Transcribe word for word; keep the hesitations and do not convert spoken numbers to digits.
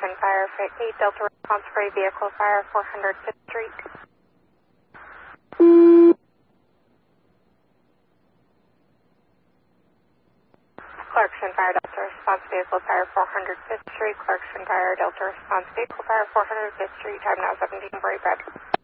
Clarkson Fire, eight Delta response for a vehicle fire, four hundred fifth Street. Clarkson Fire, Delta response vehicle fire, four hundred fifth Street. Clarkson Fire, Delta response vehicle fire, four hundred fifth Street. Time now seventeen forty-five.